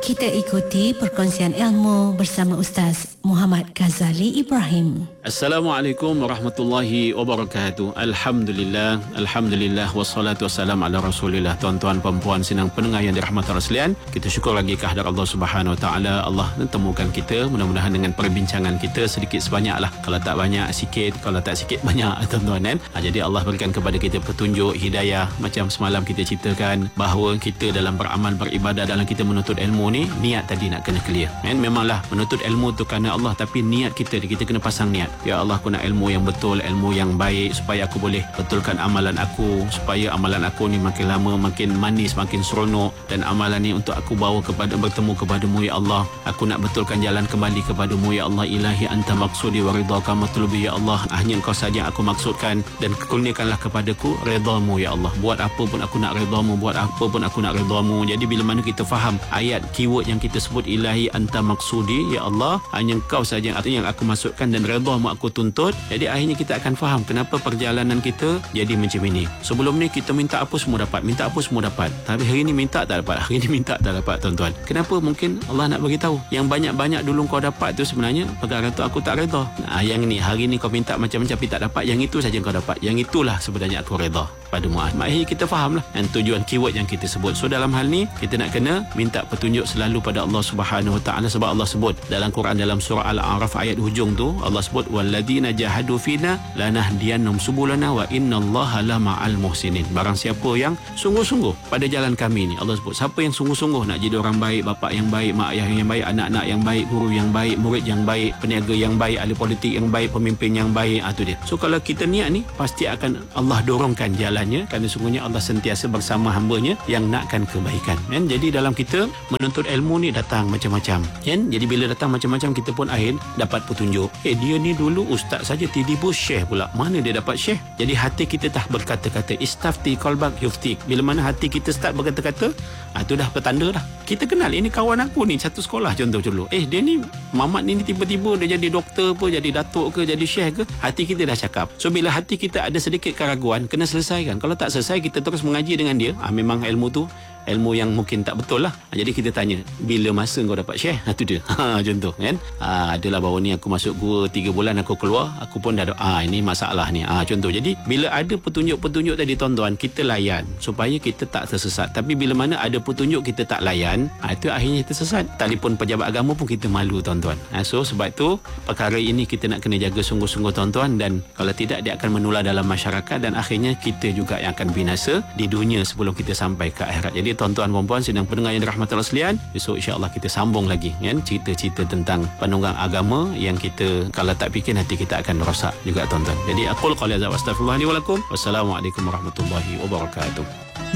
Kita ikuti perkongsian ilmu bersama Ustaz Muhammad Ghazali Ibrahim. Assalamualaikum warahmatullahi wabarakatuh. Alhamdulillah, alhamdulillah wassalatu wassalam ala Rasulillah. Tuan-tuan puan-puan sidang pendengar yang dirahmati Allah sekalian, kita syukur lagi kehadirat Allah Subhanahu wa taala. Allah temukan kita, mudah-mudahan dengan perbincangan kita sedikit sebanyaklah. Kalau tak banyak sikit, kalau tak sikit banyak, tuan-tuan kan. Jadi Allah berikan kepada kita petunjuk, hidayah. Macam semalam kita ceritakan bahawa kita dalam beramal, beribadah, dalam kita menuntut ilmu ni, niat tadi nak kena clear. Memanglah menuntut ilmu tu kerana Allah, tapi niat kita kena pasang niat. Ya Allah, aku nak ilmu yang betul, ilmu yang baik, supaya aku boleh betulkan amalan aku, supaya amalan aku ni makin lama makin manis, makin seronok, dan amalan ni untuk aku bawa kepada bertemu kepadamu ya Allah. Aku nak betulkan jalan kembali kepadamu ya Allah. Ilahi anta maksudi wa ridhaka matlubi ya Allah. Hanya engkau saja yang aku maksudkan, dan kurniakanlah kepadaku redamu ya Allah. Buat apa pun aku nak redamu, buat apa pun aku nak redamu. Jadi bila mana kita faham ayat keyword yang kita sebut, ilahi anta maksudi ya Allah, hanya engkau saja yang aku maksudkan dan redamu aku tuntut, jadi akhirnya kita akan faham kenapa perjalanan kita jadi macam ini. Sebelum ni kita minta apa semua dapat, minta apa semua dapat, tapi hari ni minta tak dapat, hari ni minta tak dapat, tuan-tuan. Kenapa? Mungkin Allah nak bagi tahu yang banyak-banyak dulu kau dapat tu sebenarnya perkara tu aku tak reda. Yang ni hari ni kau minta macam-macam tapi tak dapat, yang itu saja kau dapat, yang itulah sebenarnya aku reda padamu. Akhirnya kita faham lah yang tujuan keyword yang kita sebut. So dalam hal ni kita nak kena minta petunjuk selalu pada Allah Subhanahu wa taala, sebab Allah sebut dalam Quran, dalam surah Al-A'raf ayat hujung tu, Allah sebut walladzina jahadu fina lanahdiyannahum subulana wa innallaha lama'al muhsinin. Barang siapa yang sungguh-sungguh pada jalan kami ni, Allah sebut siapa yang sungguh-sungguh nak jadi orang baik, bapa yang baik, mak ayah yang baik, anak-anak yang baik, guru yang baik, murid yang baik, peniaga yang baik, ahli politik yang baik, pemimpin yang baik, itu dia. So kalau kita niat ni, pasti akan Allah dorongkan jalannya, kerana sungguhnya Allah sentiasa bersama hamba-Nya yang nakkan kebaikan. Kan? Jadi dalam kita menuntut ilmu ni datang macam-macam. Kan? Jadi bila datang macam-macam, kita pun akhir dapat petunjuk. Dia ni dulu ustaz saja, tiba-tiba syekh pula. Mana dia dapat syekh? Jadi hati kita dah berkata-kata, istafti qalbak yuftik. Bila mana hati kita start berkata-kata, itu dah petanda dah. Kita kenal, ini kawan aku ni satu sekolah contoh dulu. Dia ni Mamat ni tiba-tiba dia jadi doktor ke, jadi datuk ke, jadi syekh ke, hati kita dah cakap. So bila hati kita ada sedikit keraguan, kena selesaikan. Kalau tak selesai, kita terus mengaji dengan dia, memang ilmu tu ilmu yang mungkin tak betul lah. Jadi kita tanya, bila masa kau dapat syekh? Itu dia. Contoh kan. Adalah baru ni aku masuk gua 3 bulan aku keluar, aku pun dah ini masalah ni. Contoh. Jadi bila ada petunjuk-petunjuk tadi, tuan-tuan, kita layan supaya kita tak tersesat. Tapi bila mana ada petunjuk kita tak layan, itu akhirnya kita sesat. Telefon pejabat agama pun kita malu, tuan-tuan. So sebab tu perkara ini kita nak kena jaga sungguh-sungguh, tuan-tuan, dan kalau tidak dia akan menular dalam masyarakat, dan akhirnya kita juga yang akan binasa di dunia sebelum kita sampai ke akhirat. Jadi tuan-tuan puan-puan sidang pendengar yang dirahmati Allah sekalian, besok insya-Allah kita sambung lagi kan, cerita-cerita tentang penunggang agama yang kita kalau tak fikir hati kita akan rosak juga, tuan-tuan. Jadi aqul qali hadza wa astaghfirullah li wa lakum. Wassalamualaikum warahmatullahi wabarakatuh.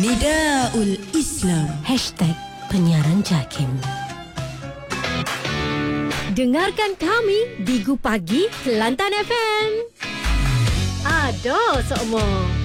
Nidaul Islam #penyiaran JAKIM. Dengarkan kami di Gu Pagi Kelantan FM. Ada semua.